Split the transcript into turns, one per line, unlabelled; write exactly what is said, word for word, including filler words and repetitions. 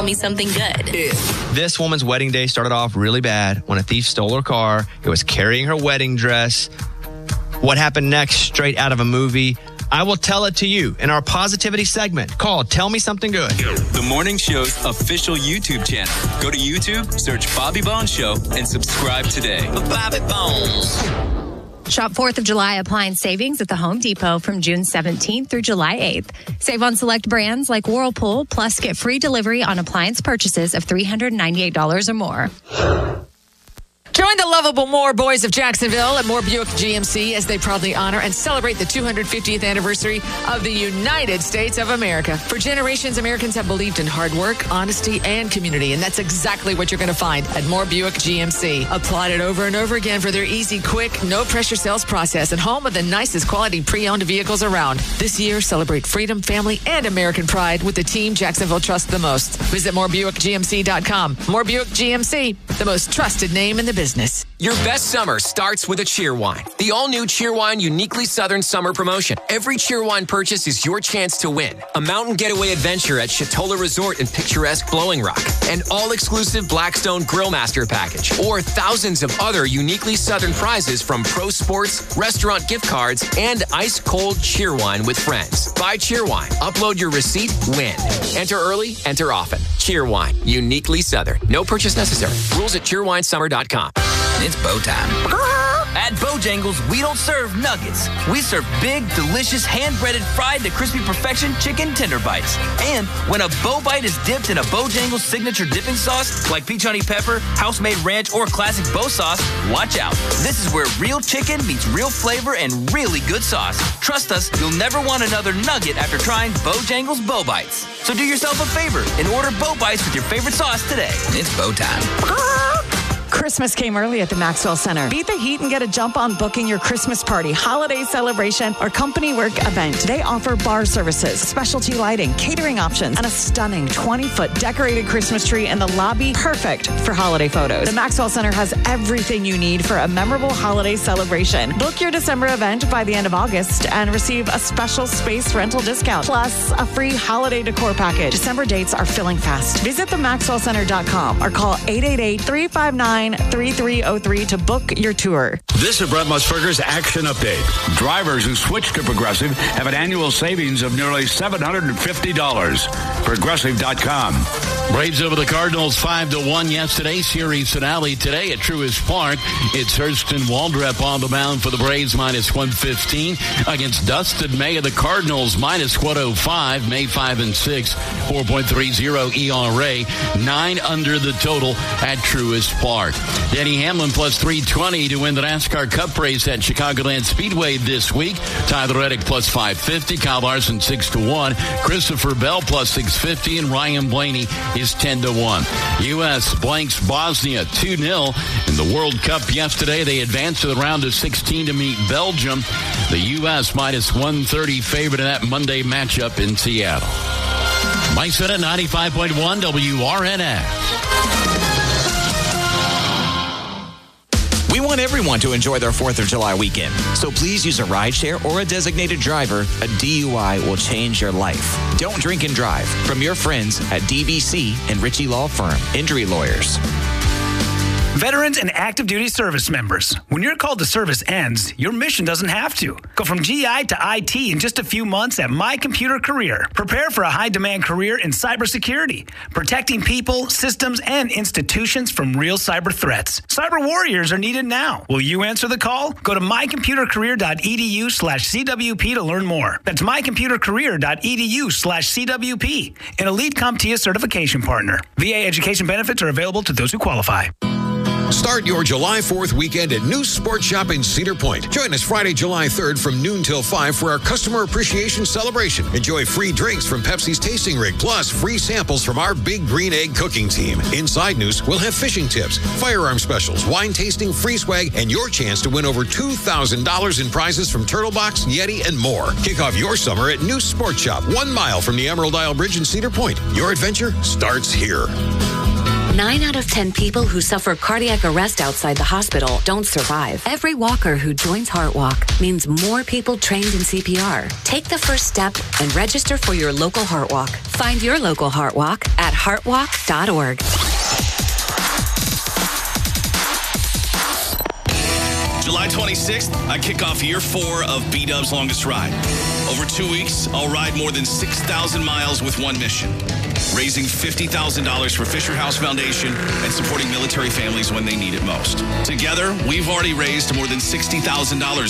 tell me something good.
This woman's wedding day started off really bad when a thief stole her car. It was carrying her wedding dress. What happened next? Straight out of a movie. I will tell it to you in our positivity segment called Tell Me Something Good.
The Morning Show's official YouTube channel. Go to YouTube, search Bobby Bones Show, and subscribe today.
Bobby Bones.
Shop fourth of July appliance savings at the Home Depot from June seventeenth through July eighth. Save on select brands like Whirlpool, plus get free delivery on appliance purchases of three hundred ninety-eight dollars or more.
Join the lovable Moore Boys of Jacksonville at Moore Buick G M C as they proudly honor and celebrate the two hundred fiftieth anniversary of the United States of America. For generations, Americans have believed in hard work, honesty, and community, and that's exactly what you're going to find at Moore Buick G M C. Applaud it over and over again for their easy, quick, no-pressure sales process and home of the nicest quality pre-owned vehicles around. This year, celebrate freedom, family, and American pride with the team Jacksonville trusts the most. Visit more buick g m c dot com. Moore Buick G M C, the most trusted name in the business.
Your best summer starts with a Cheerwine. The all-new Cheerwine Uniquely Southern Summer Promotion. Every Cheerwine purchase is your chance to win a mountain getaway adventure at Chatola Resort in picturesque Blowing Rock, an all-exclusive Blackstone Grillmaster package, or thousands of other uniquely Southern prizes from pro sports, restaurant gift cards, and ice-cold Cheerwine with friends. Buy Cheerwine. Upload your receipt. Win. Enter early. Enter often. Cheerwine. Uniquely Southern. No purchase necessary. Rules at cheerwine summer dot com.
It's bow time. At Bojangles, we don't serve nuggets. We serve big, delicious, hand-breaded, fried to crispy perfection chicken tender bites. And when a bow bite is dipped in a Bojangles signature dipping sauce, like peach honey pepper, house-made ranch, or classic bow sauce, watch out. This is where real chicken meets real flavor and really good sauce. Trust us, you'll never want another nugget after trying Bojangles Bow Bites. So do yourself a favor and order bow bites with your favorite sauce today. It's bow time.
Christmas came early at the Maxwell Center. Beat the heat and get a jump on booking your Christmas party, holiday celebration, or company work event. They offer bar services, specialty lighting, catering options, and a stunning twenty-foot decorated Christmas tree in the lobby, perfect for holiday photos. The Maxwell Center has everything you need for a memorable holiday celebration. Book your December event by the end of August and receive a special space rental discount, plus a free holiday decor package. December dates are filling fast. Visit the maxwell center dot com or call eight eight eight, three five nine, three three zero three to book your tour.
This is Brett Musburger's Action Update. Drivers who switch to Progressive have an annual savings of nearly seven hundred fifty dollars. Progressive dot com.
Braves over the Cardinals five to one yesterday. Series finale today at Truist Park. It's Hurston Waldrep on the mound for the Braves, minus one fifteen. Against Dustin May of the Cardinals, minus one oh five. May five and six, four point three oh E R A. Nine under the total at Truist Park. Denny Hamlin plus three twenty to win the NASCAR Cup race at Chicagoland Speedway this week. Tyler Reddick plus five fifty. Kyle Larson six to one. Christopher Bell plus six fifty. And Ryan Blaney is ten to one. U S blanks Bosnia two nil. In the World Cup yesterday, they advanced to the round of sixteen to meet Belgium. The U S minus one thirty favorite in that Monday matchup in Seattle. Mike Senna, ninety-five point one W R N S.
We want everyone to enjoy their fourth of July weekend. So please use a rideshare or a designated driver. A D U I will change your life. Don't drink and drive. From your friends at D B C and Ritchie Law Firm, Injury Lawyers.
Veterans and active duty service members, when your call to service ends, your mission doesn't have to. Go from G I to I T in just a few months at My Computer Career. Prepare for a high-demand career in cybersecurity, protecting people, systems, and institutions from real cyber threats. Cyber warriors are needed now. Will you answer the call? Go to my computer career dot e d u slash c w p to learn more. That's my computer career dot e d u slash c w p, an Elite CompTIA certification partner. V A education benefits are available to those who qualify.
Start your July fourth weekend at New Sports Shop in Cedar Point. Join us Friday, July third from noon till five for our Customer Appreciation Celebration. Enjoy free drinks from Pepsi's Tasting Rig, plus free samples from our Big Green Egg cooking team. Inside News, we'll have fishing tips, firearm specials, wine tasting, free swag, and your chance to win over two thousand dollars in prizes from Turtle Box, Yeti, and more. Kick off your summer at New Sports Shop, one mile from the Emerald Isle Bridge in Cedar Point. Your adventure starts here.
Nine out of ten people who suffer cardiac arrest outside the hospital don't survive. Every walker who joins HeartWalk means more people trained in C P R. Take the first step and register for your local HeartWalk. Find your local HeartWalk at heartwalk dot org.
July twenty-sixth, I kick off year four of B-Dub's Longest Ride. Over two weeks, I'll ride more than six thousand miles with one mission, raising fifty thousand dollars for Fisher House Foundation and supporting military families when they need it most. Together, we've already raised more than sixty thousand dollars